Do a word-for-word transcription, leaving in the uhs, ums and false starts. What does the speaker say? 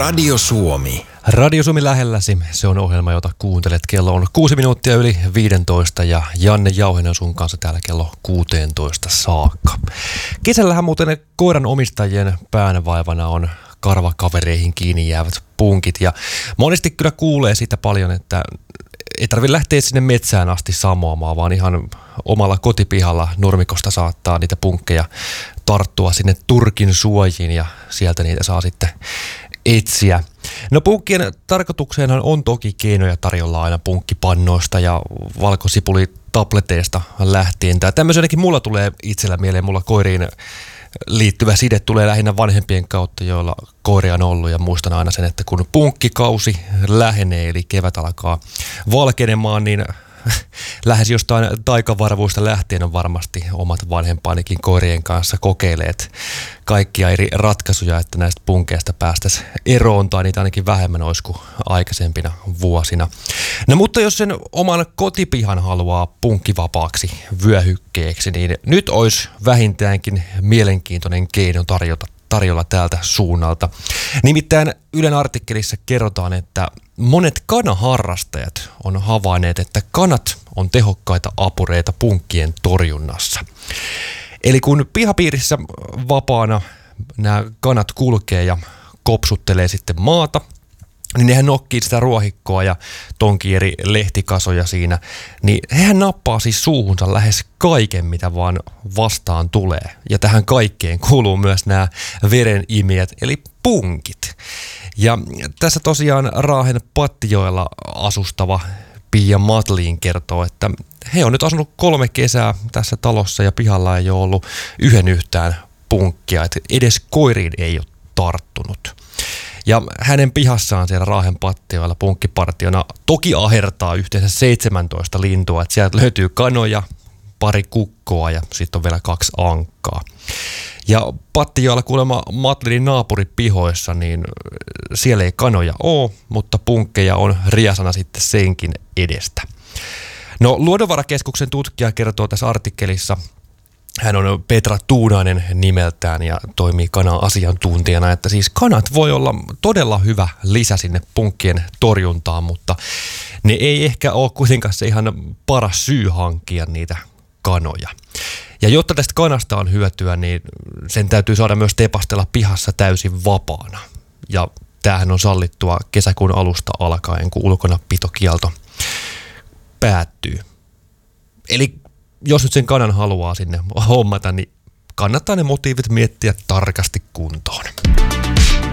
Radio Suomi. Radio Suomi lähelläsi, se on ohjelma, jota kuuntelet. Kello on kuusi minuuttia yli viisitoista ja Janne Jauhinen sun kanssa täällä kello kuusitoista saakka. Kesällähän muuten koiran omistajien päänvaivana on karvakavereihin kiinni jäävät punkit ja monesti kyllä kuulee siitä paljon, että ei tarvitse lähteä sinne metsään asti samoamaan, vaan ihan omalla kotipihalla nurmikosta saattaa niitä punkkeja tarttua sinne turkin suojiin ja sieltä niitä saa sitten etsiä. No punkkien tarkoitukseenhan on toki keinoja tarjolla aina punkkipannoista ja valkosipuli-tableteista lähtien. Tää tämmöisenäkin mulla tulee itsellä mieleen, mulla koiriin liittyvä side tulee lähinnä vanhempien kautta, joilla koiria on ollut, ja muistan aina sen, että kun punkkikausi lähenee, eli kevät alkaa valkenemaan, niin lähes jostain taikavarvuista lähtien on varmasti omat vanhempaanikin koirien kanssa kokeilleet kaikkia eri ratkaisuja, että näistä punkeista päästäisiin eroon, tai niitä ainakin vähemmän olisi kuin aikaisempina vuosina. No mutta jos sen oman kotipihan haluaa punkkivapaaksi vyöhykkeeksi, niin nyt olisi vähintäänkin mielenkiintoinen keino tarjota tarjolla täältä suunnalta. Nimittäin Ylen artikkelissa kerrotaan, että monet kanaharrastajat on havainneet, että kanat on tehokkaita apureita punkkien torjunnassa. Eli kun pihapiirissä vapaana nämä kanat kulkee ja kopsuttelee sitten maata, niin nehän nokkii sitä ruohikkoa ja tonkii eri lehtikasoja siinä, niin hehän nappaa siis suuhunsa lähes kaiken, mitä vaan vastaan tulee. Ja tähän kaikkeen kuuluu myös nämä verenimijät, eli punkit. Ja tässä tosiaan Raahen Pattijoella asustava Pia Matliin kertoo, että he on nyt asunut kolme kesää tässä talossa ja pihalla ei ole ollut yhden yhtään punkkia, että edes koiriin ei ole tarttunut. Ja hänen pihassaan siellä Raahen Pattijoella punkkipartiona toki ahertaa yhteensä seitsemäntoista lintua, että sieltä löytyy kanoja, pari kukkoa ja sitten on vielä kaksi ankkaa. Ja Pattijoella kuulemma Matlinin naapuripihoissa, niin siellä ei kanoja ole, mutta punkkeja on riasana sitten senkin edestä. No Luonnonvarakeskuksen tutkija kertoo tässä artikkelissa, hän on Petra Tuunainen nimeltään ja toimii kana-asiantuntijana, että siis kanat voi olla todella hyvä lisä sinne punkkien torjuntaan, mutta ne ei ehkä ole kuitenkaan se ihan paras syy hankkia niitä kanoja. Ja jotta tästä kanasta on hyötyä, niin sen täytyy saada myös tepastella pihassa täysin vapaana. Ja tämähän on sallittua kesäkuun alusta alkaen, kun ulkonapitokielto päättyy. Eli jos nyt sen kanan haluaa sinne hommata, niin kannattaa ne motiivit miettiä tarkasti kuntoon.